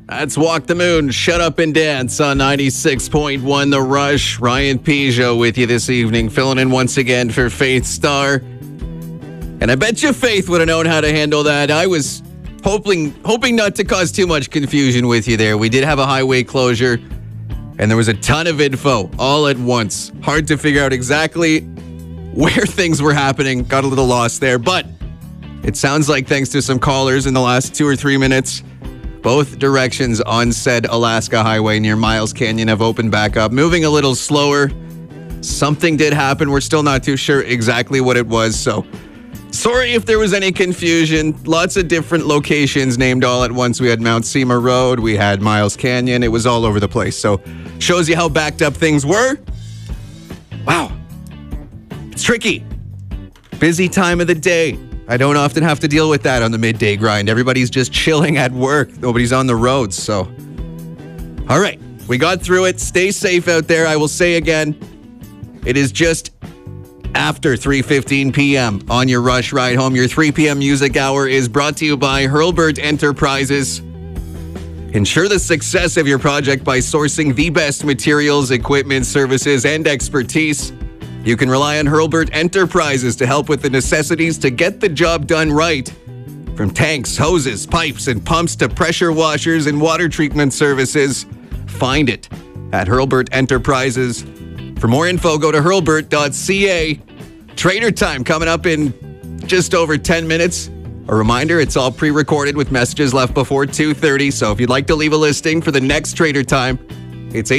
That's Walk the Moon, Shut Up and Dance on 96.1 The Rush. Ryan Peugeot with you this evening, filling in once again for Faith Star. And I bet you Faith would have known how to handle that. I was hoping not to cause too much confusion with you there. We did have a highway closure, and there was a ton of info all at once. Hard to figure out exactly where things were happening. Got a little lost there, but it sounds like thanks to some callers in the last 2 or 3 minutes, both directions on said Alaska Highway near Miles Canyon have opened back up. Moving a little slower. Something did happen. We're still not too sure exactly what it was, so sorry if there was any confusion. Lots of different locations named all at once. We had Mount Seymour Road. We had Miles Canyon. It was all over the place, so shows you how backed up things were. Wow. It's tricky. Busy time of the day. I don't often have to deal with that on the midday grind. Everybody's just chilling at work. Nobody's on the roads, so. All right, we got through it. Stay safe out there. I will say again, it is just after 3:15 p.m. on your Rush Ride Home. Your 3 p.m. music hour is brought to you by Hurlburt Enterprises. Ensure the success of your project by sourcing the best materials, equipment, services, and expertise. You can rely on Hurlburt Enterprises to help with the necessities to get the job done right. From tanks, hoses, pipes, and pumps to pressure washers and water treatment services, find it at Hurlburt Enterprises. For more info, go to hurlburt.ca. Trader Time coming up in just over 10 minutes. A reminder, it's all pre-recorded with messages left before 2:30, so if you'd like to leave a listing for the next Trader Time, it's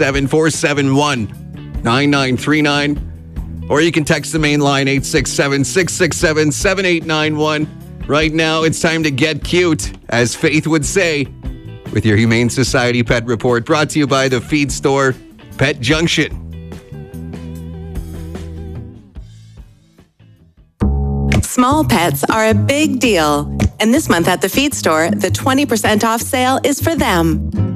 867-471-9939. Or you can text the main line, 867-667-7891. Right now, it's time to get cute, as Faith would say, with your Humane Society Pet Report, brought to you by the feed store, Pet Junction. Small pets are a big deal. And this month at the feed store, the 20% off sale is for them.